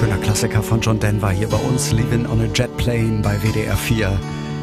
Schöner Klassiker von John Denver hier bei uns, Living on a Jet Plane bei WDR 4.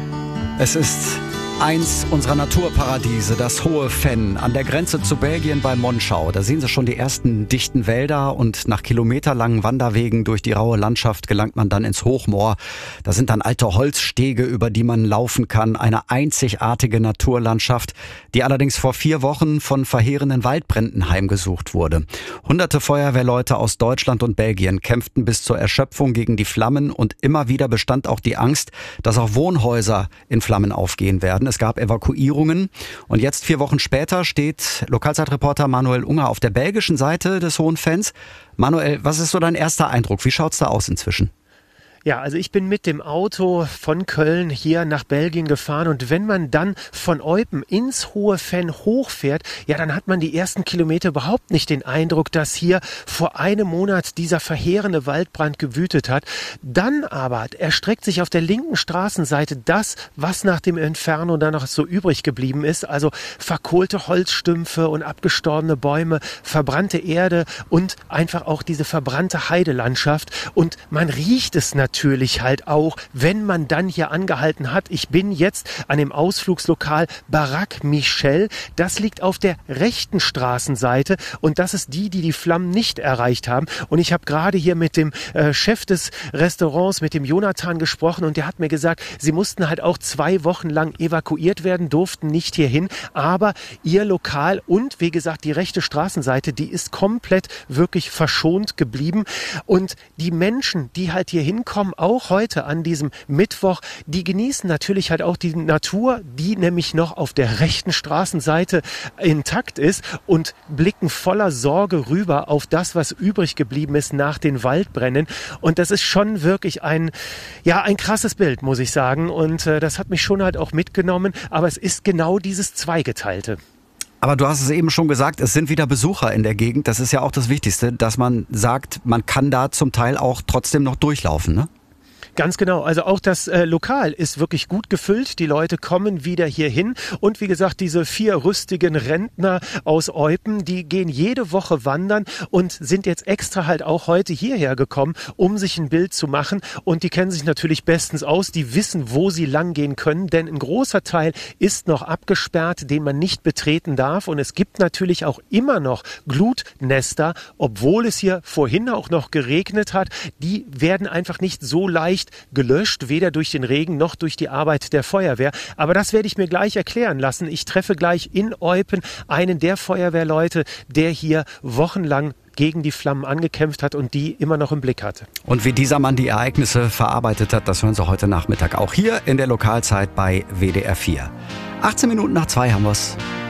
Es ist eins unserer Naturparadiese, das Hohe Venn, an der Grenze zu Belgien bei Monschau. Da sehen Sie schon die ersten dichten Wälder und nach kilometerlangen Wanderwegen durch die raue Landschaft gelangt man dann ins Hochmoor. Da sind dann alte Holzstege, über die man laufen kann. Eine einzigartige Naturlandschaft, die allerdings vor 4 Wochen von verheerenden Waldbränden heimgesucht wurde. Hunderte Feuerwehrleute aus Deutschland und Belgien kämpften bis zur Erschöpfung gegen die Flammen und immer wieder bestand auch die Angst, dass auch Wohnhäuser in Flammen aufgehen werden. Es gab Evakuierungen und jetzt 4 Wochen später steht Lokalzeitreporter Manuel Unger auf der belgischen Seite des Hohen Venns. Manuel, was ist so dein erster Eindruck? Wie schaut's da aus inzwischen? Ja, also ich bin mit dem Auto von Köln hier nach Belgien gefahren und wenn man dann von Eupen ins Hohe Venn hochfährt, ja, dann hat man die ersten Kilometer überhaupt nicht den Eindruck, dass hier vor einem Monat dieser verheerende Waldbrand gewütet hat. Dann aber erstreckt sich auf der linken Straßenseite das, was nach dem Inferno dann noch so übrig geblieben ist, also verkohlte Holzstümpfe und abgestorbene Bäume, verbrannte Erde und einfach auch diese verbrannte Heidelandschaft und man riecht es natürlich halt auch, wenn man dann hier angehalten hat. Ich bin jetzt an dem Ausflugslokal Baraque Michel. Das liegt auf der rechten Straßenseite und das ist die Flammen nicht erreicht haben. Und ich habe gerade hier mit dem Chef des Restaurants, mit dem Jonathan gesprochen und der hat mir gesagt, sie mussten halt auch 2 Wochen lang evakuiert werden, durften nicht hierhin, aber ihr Lokal und wie gesagt die rechte Straßenseite, die ist komplett wirklich verschont geblieben und die Menschen, die halt hier hinkommen, auch heute an diesem Mittwoch, die genießen natürlich halt auch die Natur, die nämlich noch auf der rechten Straßenseite intakt ist und blicken voller Sorge rüber auf das, was übrig geblieben ist nach den Waldbränden. Und das ist schon wirklich ein krasses Bild, muss ich sagen. Und das hat mich schon halt auch mitgenommen. Aber es ist genau dieses Zweigeteilte. Aber du hast es eben schon gesagt, es sind wieder Besucher in der Gegend. Das ist ja auch das Wichtigste, dass man sagt, man kann da zum Teil auch trotzdem noch durchlaufen, ne? Ganz genau. Also auch das Lokal ist wirklich gut gefüllt. Die Leute kommen wieder hier hin. Und wie gesagt, diese 4 rüstigen Rentner aus Eupen, die gehen jede Woche wandern und sind jetzt extra halt auch heute hierher gekommen, um sich ein Bild zu machen. Und die kennen sich natürlich bestens aus. Die wissen, wo sie lang gehen können. Denn ein großer Teil ist noch abgesperrt, den man nicht betreten darf. Und es gibt natürlich auch immer noch Glutnester, obwohl es hier vorhin auch noch geregnet hat. Die werden einfach nicht so leicht gelöscht, weder durch den Regen noch durch die Arbeit der Feuerwehr. Aber das werde ich mir gleich erklären lassen. Ich treffe gleich in Eupen einen der Feuerwehrleute, der hier wochenlang gegen die Flammen angekämpft hat und die immer noch im Blick hatte. Und wie dieser Mann die Ereignisse verarbeitet hat, das hören Sie heute Nachmittag auch hier in der Lokalzeit bei WDR 4. 18 Minuten nach 2 haben wir's.